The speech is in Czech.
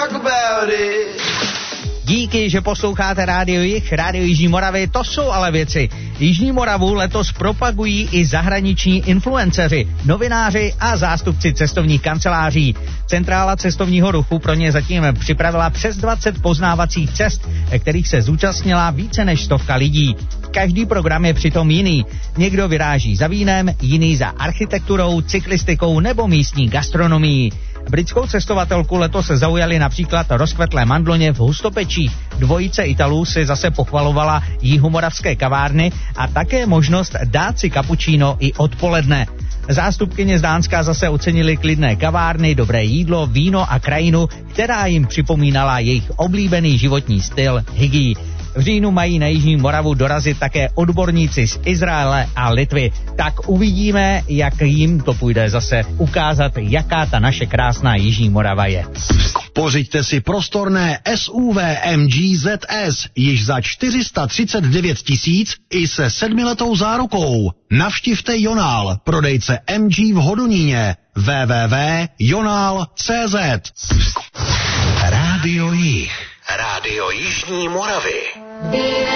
talk about it. Díky, že posloucháte Rádio Jih, Rádio Jižní Moravy, to jsou ale věci. Jižní Moravu letos propagují i zahraniční influenceři, novináři a zástupci cestovních kanceláří. Centrála cestovního ruchu pro ně zatím připravila přes 20 poznávacích cest, kterých se zúčastnila více než 100 lidí. Každý program je přitom jiný. Někdo vyráží za vínem, jiný za architekturou, cyklistikou nebo místní gastronomií. Britskou cestovatelku letos zaujali například rozkvetlé mandloně v Hustopečích. Dvojice Italů si zase pochvalovala jihomoravské kavárny a také možnost dát si kapučíno i odpoledne. Zástupkyně z Dánska zase ocenili klidné kavárny, dobré jídlo, víno a krajinu, která jim připomínala jejich oblíbený životní styl hygý. V říjnu mají na Jižní Moravu dorazit také odborníci z Izraele a Litvy. Tak uvidíme, jak jim to půjde zase ukázat, jaká ta naše krásná Jižní Morava je. Pořiďte si prostorné SUV MG ZS již za 439 000 i se 7letou zárukou. Navštivte Jonál, prodejce MG v Hodoníně. www.jonal.cz. Rádio Jih, Rádio Jižní Moravy.